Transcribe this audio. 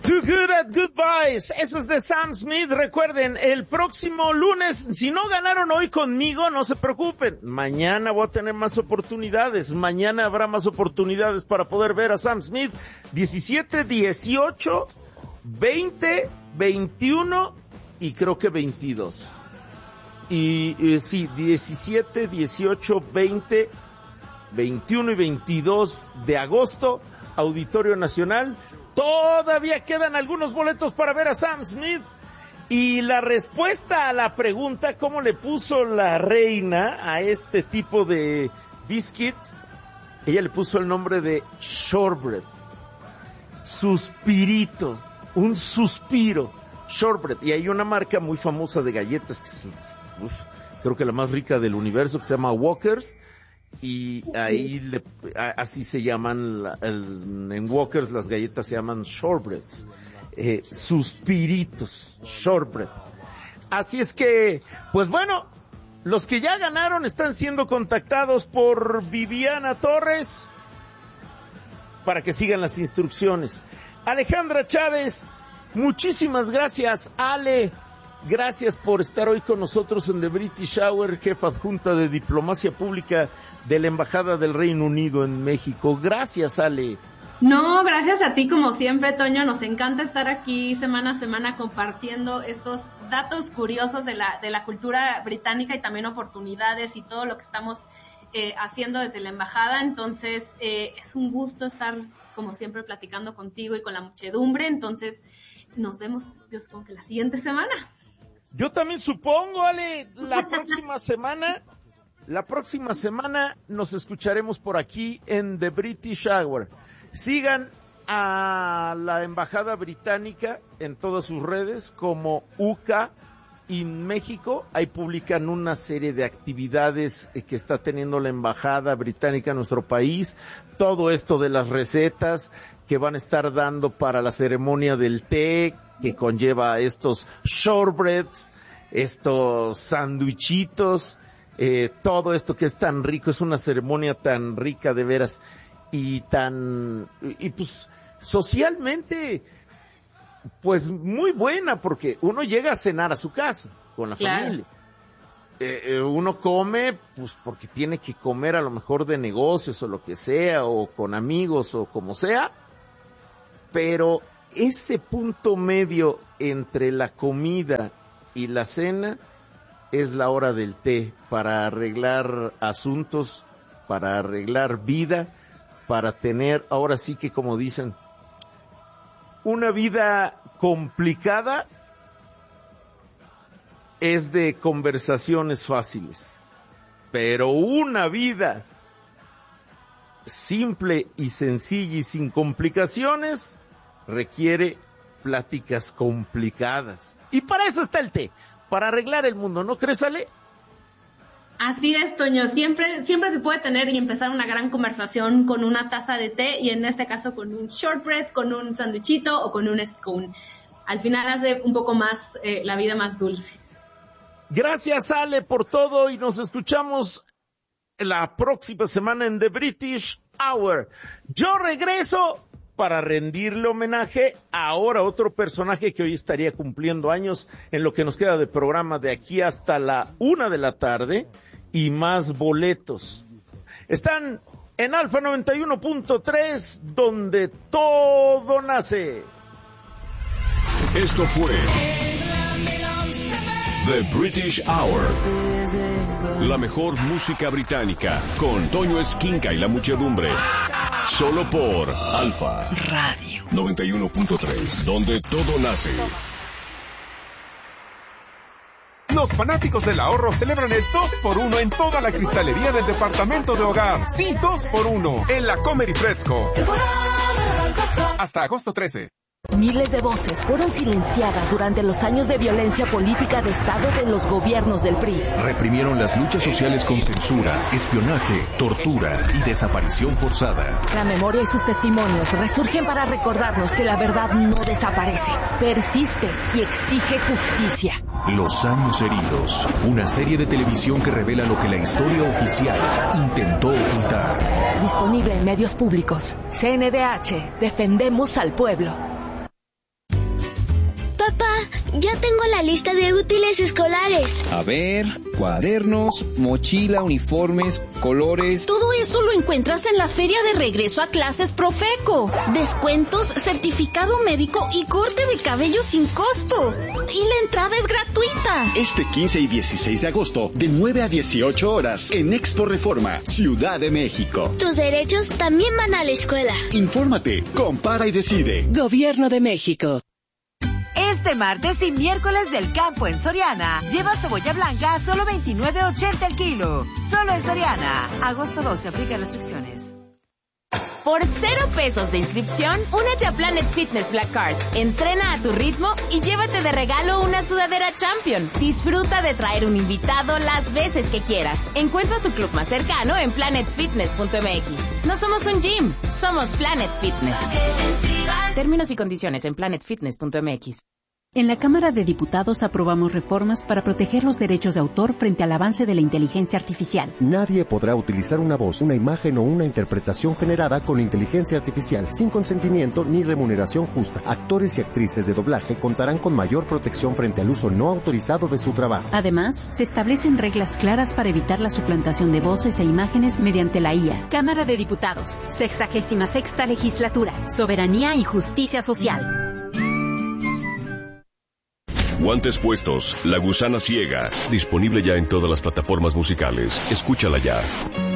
Too Good at Goodbyes. Eso es de Sam Smith. Recuerden, el próximo lunes, si no ganaron hoy conmigo, no se preocupen. Mañana voy a tener más oportunidades. Mañana habrá más oportunidades para poder ver a Sam Smith. 17, 18, 20, 21 y creo que 22. Sí, 17, 18, 20, 21 y 22 de agosto, Auditorio Nacional. Todavía quedan algunos boletos para ver a Sam Smith. Y la respuesta a la pregunta, ¿cómo le puso la reina a este tipo de biscuit? Ella le puso el nombre de shortbread. Suspirito, un suspiro, shortbread. Y hay una marca muy famosa de galletas, que creo que la más rica del universo, que se llama Walkers. Y ahí así se llaman en Walkers, las galletas se llaman shortbreads, suspiritos, shortbread. Así es que, pues bueno, los que ya ganaron están siendo contactados por Viviana Torres para que sigan las instrucciones. Alejandra Chávez, muchísimas gracias. Ale, gracias por estar hoy con nosotros en The British Hour, jefa adjunta de Diplomacia Pública de la Embajada del Reino Unido en México. Gracias, Ale. No, gracias a ti como siempre, Toño. Nos encanta estar aquí semana a semana compartiendo estos datos curiosos de la cultura británica y también oportunidades y todo lo que estamos haciendo desde la Embajada. Entonces, es un gusto estar como siempre platicando contigo y con la muchedumbre. Entonces, nos vemos, yo supongo que la siguiente semana. Yo también supongo, Ale, la próxima semana nos escucharemos por aquí en The British Hour. Sigan a la Embajada Británica en todas sus redes como UK in México. Ahí publican una serie de actividades que está teniendo la Embajada Británica en nuestro país. Todo esto de las recetas que van a estar dando para la ceremonia del té, que conlleva estos shortbreads, estos sandwichitos, todo esto que es tan rico. Es una ceremonia tan rica de veras y pues socialmente pues muy buena, porque uno llega a cenar a su casa con la familia. Uno come pues porque tiene que comer, a lo mejor de negocios o lo que sea, o con amigos o como sea, pero ese punto medio entre la comida y la cena es la hora del té, para arreglar asuntos, para arreglar vida, para tener, ahora sí que como dicen, una vida complicada es de conversaciones fáciles, pero una vida simple y sencilla y sin complicaciones requiere pláticas complicadas. Y para eso está el té, para arreglar el mundo, ¿no crees, Ale? Así es, Toño. Siempre se puede tener y empezar una gran conversación con una taza de té, y en este caso con un shortbread, con un sandwichito o con un scone. Al final hace un poco más la vida más dulce. Gracias, Ale, por todo, y nos escuchamos la próxima semana en The British Hour. Yo regreso para rendirle homenaje a ahora otro personaje que hoy estaría cumpliendo años en lo que nos queda de programa de aquí hasta la 1 de la tarde, y más boletos. Están en Alfa 91.3, donde todo nace. Esto fue The British Hour. La mejor música británica con Toño Esquinca y la muchedumbre. Solo por Alfa Radio 91.3, donde todo nace. Los fanáticos del ahorro celebran el 2x1 en toda la cristalería del departamento de hogar. Sí, 2x1 en la Comer y Fresco. Hasta agosto 13. Miles de voces fueron silenciadas durante los años de violencia política de Estado de los gobiernos del PRI. Reprimieron las luchas sociales con censura, espionaje, tortura y desaparición forzada. La memoria y sus testimonios resurgen para recordarnos que la verdad no desaparece, persiste y exige justicia. Los años heridos, una serie de televisión que revela lo que la historia oficial intentó ocultar. Disponible en medios públicos. CNDH, defendemos al pueblo. Papá, ya tengo la lista de útiles escolares. A ver, cuadernos, mochila, uniformes, colores... Todo eso lo encuentras en la feria de regreso a clases Profeco. Descuentos, certificado médico y corte de cabello sin costo. Y la entrada es gratuita. Este 15 y 16 de agosto, de 9 a 18 horas, en Expo Reforma, Ciudad de México. Tus derechos también van a la escuela. Infórmate, compara y decide. Gobierno de México. Este martes y miércoles del campo en Soriana, lleva cebolla blanca a solo $29.80 el kilo. Solo en Soriana. Agosto 12, aplica restricciones. Por $0 de inscripción, únete a Planet Fitness Black Card. Entrena a tu ritmo y llévate de regalo una sudadera Champion. Disfruta de traer un invitado las veces que quieras. Encuentra tu club más cercano en planetfitness.mx. No somos un gym, somos Planet Fitness. Términos y condiciones en planetfitness.mx. En la Cámara de Diputados aprobamos reformas para proteger los derechos de autor frente al avance de la inteligencia artificial. Nadie podrá utilizar una voz, una imagen o una interpretación generada con inteligencia artificial sin consentimiento ni remuneración justa. Actores y actrices de doblaje contarán con mayor protección frente al uso no autorizado de su trabajo. Además, se establecen reglas claras para evitar la suplantación de voces e imágenes mediante la IA. Cámara de Diputados, 66ª Legislatura, Soberanía y Justicia Social. Guantes puestos, La Gusana Ciega. Disponible ya en todas las plataformas musicales. Escúchala ya.